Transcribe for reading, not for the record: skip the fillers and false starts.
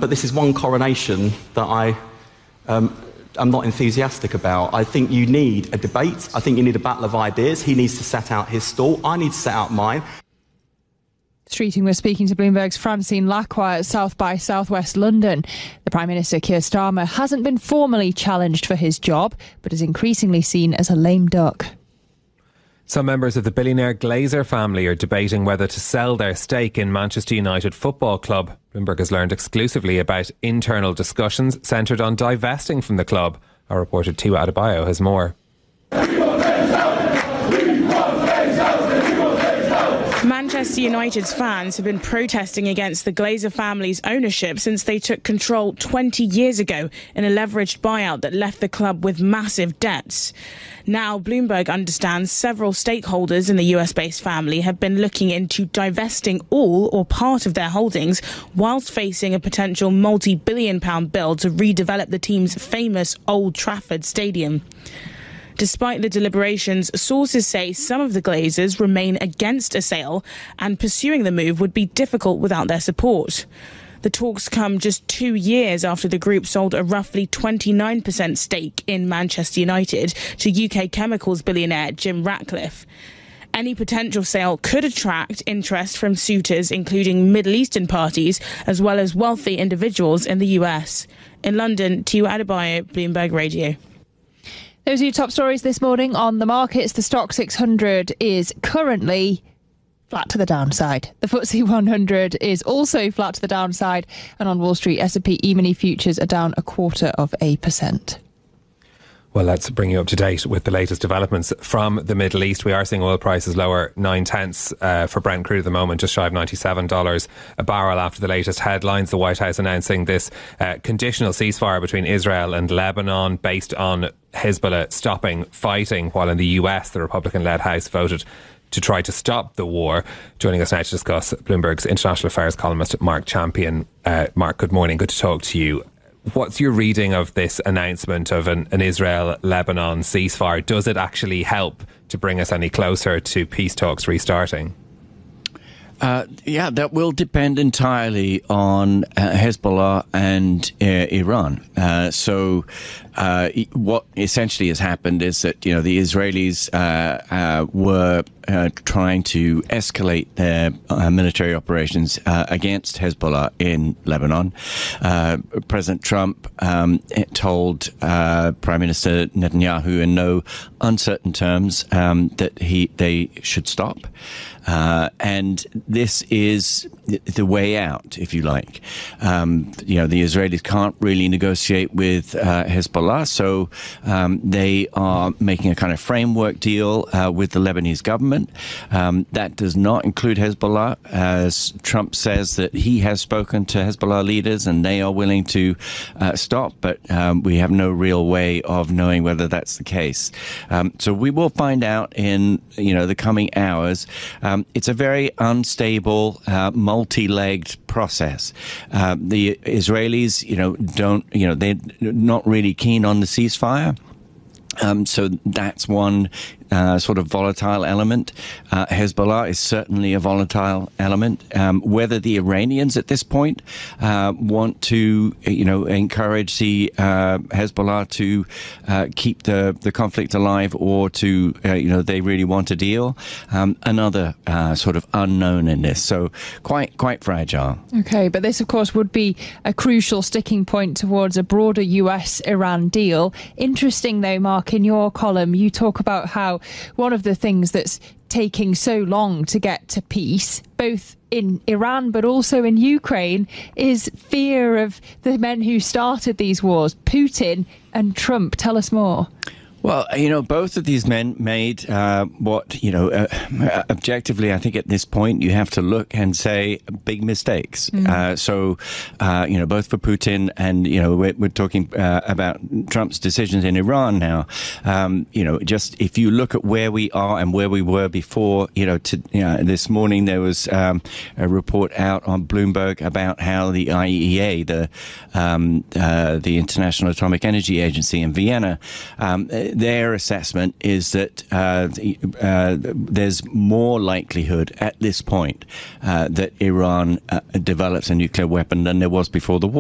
but this is one coronation that I'm not enthusiastic about. I think you need a debate. I think you need a battle of ideas. He needs to set out his stall. I need to set out mine. Streeting was speaking to Bloomberg's Francine Lacqua at South by Southwest London. The Prime Minister, Keir Starmer, hasn't been formally challenged for his job, but is increasingly seen as a lame duck. Some members of the billionaire Glazer family are debating whether to sell their stake in Manchester United Football Club. Bloomberg has learned exclusively about internal discussions centred on divesting from the club. Our reporter Tiwa Adebayo has more. Manchester United's fans have been protesting against the Glazer family's ownership since they took control 20 years ago in a leveraged buyout that left the club with massive debts. Now, Bloomberg understands several stakeholders in the US-based family have been looking into divesting all or part of their holdings whilst facing a potential multi-billion-pound bill to redevelop the team's famous Old Trafford Stadium. Despite the deliberations, sources say some of the Glazers remain against a sale and pursuing the move would be difficult without their support. The talks come just 2 years after the group sold a roughly 29% stake in Manchester United to UK chemicals billionaire Jim Ratcliffe. Any potential sale could attract interest from suitors, including Middle Eastern parties, as well as wealthy individuals in the US. In London, Tiwa Adebayo, Bloomberg Radio. Those are your top stories this morning on the markets. The Stock 600 is currently flat to the downside. The FTSE 100 is also flat to the downside. And on Wall Street, S&P E-mini futures are down 0.25%. Well, let's bring you up to date with the latest developments from the Middle East. We are seeing oil prices lower 0.9 for Brent crude at the moment, just shy of $97 a barrel after the latest headlines. The White House announcing this conditional ceasefire between Israel and Lebanon based on Hezbollah stopping fighting, while in the US, the Republican-led House voted to try to stop the war. Joining us now to discuss, Bloomberg's international affairs columnist Mark Champion. Mark, good morning. Good to talk to you. What's your reading of this announcement of an Israel-Lebanon ceasefire? Does it actually help to bring us any closer to peace talks restarting? That will depend entirely on Hezbollah and Iran. What essentially has happened is that, the Israelis were trying to escalate their military operations against Hezbollah in Lebanon. President Trump told Prime Minister Netanyahu in no uncertain terms that they should stop. And this is the way out, if you like. The Israelis can't really negotiate with Hezbollah, so they are making a kind of framework deal with the Lebanese government. That does not include Hezbollah, as Trump says that he has spoken to Hezbollah leaders and they are willing to stop, but we have no real way of knowing whether that's the case. So we will find out in the coming hours. It's a very unstable, multi-legged process. The Israelis, they're not really keen on the ceasefire. So that's one sort of volatile element. Hezbollah is certainly a volatile element. Whether the Iranians at this point want to, encourage the Hezbollah to keep the conflict alive, or to, they really want a deal, another sort of unknown in this. So quite fragile. Okay, but this, of course, would be a crucial sticking point towards a broader US-Iran deal. Interesting, though, Mark, in your column, you talk about how one of the things that's taking so long to get to peace, both in Iran but also in Ukraine, is fear of the men who started these wars, Putin and Trump. Tell us more. Well, both of these men made objectively, I think at this point, you have to look and say big mistakes. Both for Putin and, we're talking about Trump's decisions in Iran now. Just if you look at where we are and where we were before, this morning there was a report out on Bloomberg about how the IAEA, the International Atomic Energy Agency in Vienna, their assessment is that there's more likelihood at this point that Iran develops a nuclear weapon than there was before the war.